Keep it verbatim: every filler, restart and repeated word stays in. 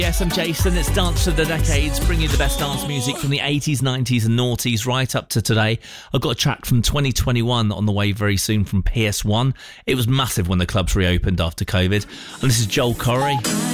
Yes, I'm Jason. It's Dance of the Decades, bringing you the best dance music from the eighties, nineties and noughties right up to today. I've got a track from twenty twenty-one on the way very soon from P S one. It was massive when the clubs reopened after COVID. And this is Joel Corry.